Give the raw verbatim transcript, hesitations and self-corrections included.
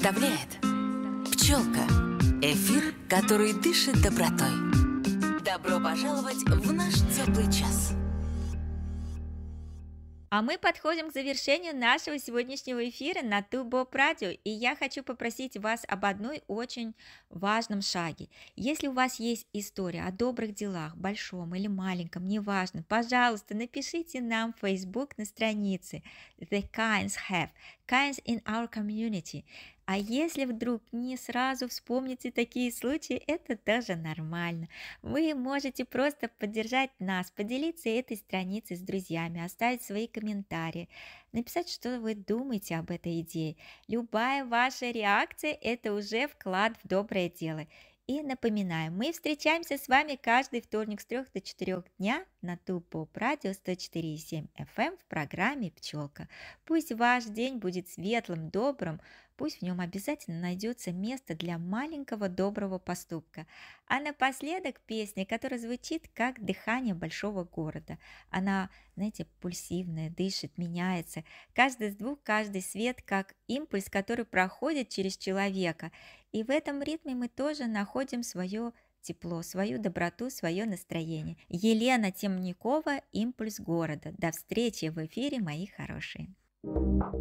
представляет «Пчелка». Эфир, который дышит добротой. Добро пожаловать в наш теплый час. А мы подходим к завершению нашего сегодняшнего эфира на Тубоп Радио, и я хочу попросить вас об одной очень важном шаге. Если у вас есть история о добрых делах, большом или маленьком, неважно, пожалуйста, напишите нам в Facebook на странице The Kinds Have, Kinds in our Community. А если вдруг не сразу вспомните такие случаи, это тоже нормально. Вы можете просто поддержать нас, поделиться этой страницей с друзьями, оставить свои комментарии, написать, что вы думаете об этой идее. Любая ваша реакция– это уже вклад в доброе дело. И напоминаю, мы встречаемся с вами каждый вторник с трёх до четырёх дня на Тубоп Радио сто четыре и семь эф эм в программе «Пчелка». Пусть ваш день будет светлым, добрым, пусть в нем обязательно найдется место для маленького доброго поступка. А напоследок песня, которая звучит как дыхание большого города. Она, знаете, пульсивная, дышит, меняется. Каждый звук, каждый свет, как импульс, который проходит через человека. И в этом ритме мы тоже находим свое тепло, свою доброту, свое настроение. Елена Темникова, «Импульс города». До встречи в эфире, мои хорошие.